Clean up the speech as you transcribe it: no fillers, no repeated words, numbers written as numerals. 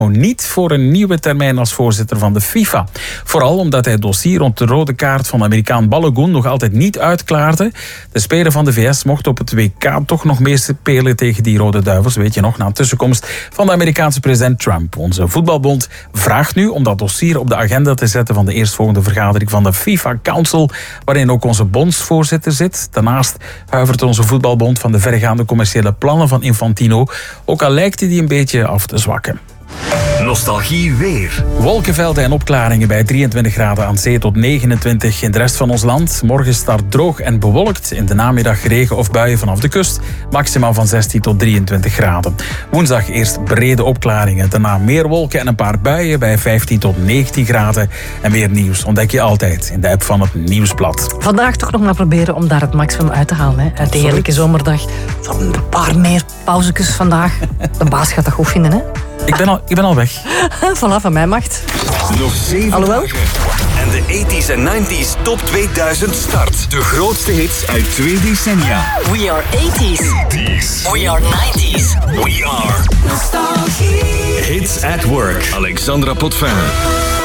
niet voor een nieuwe termijn als voorzitter van de FIFA. Vooral omdat hij het dossier rond de rode kaart van de Amerikaan Balogun nog altijd niet uitklaarde. De speler van de VS mocht op het WK toch nog meespelen tegen die Rode Duivels, weet je nog, na een tussenkomst van de Amerikaanse president Trump. Onze voetbalbond vraagt nu om dat dossier op de agenda te zetten van de eerstvolgende vergadering van de FIFA Council, waarin ook onze bondsvoorzitter zit. Daarnaast huivert onze voetbalbond van de verregaande commerciële plannen van Infantino, ook al lijkt hij die een beetje af te zwakken. Nostalgie weer. Wolkenvelden en opklaringen bij 23 graden aan zee tot 29 in de rest van ons land. Morgen start droog en bewolkt. In de namiddag regen of buien vanaf de kust. Maximaal van 16 tot 23 graden. Woensdag eerst brede opklaringen. Daarna meer wolken en een paar buien bij 15 tot 19 graden. En meer nieuws ontdek je altijd in de app van het Nieuwsblad. Vandaag toch nog maar proberen om daar het maximum uit te halen. Hè? Uit de heerlijke zomerdag. Een paar meer pauzekes vandaag. De baas gaat dat goed vinden, hè? Ik ben al weg. Voilà, van mij macht. Nog 7 dagen. En de 80s en 90s top 2000 start. De grootste hits uit 2 decennia. We are 80s. We are 90s. We are Nostalgie. Hits at Work. Alexandra Potvin.